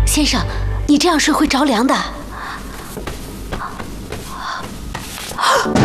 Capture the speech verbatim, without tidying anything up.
先生，你这样睡会着凉的。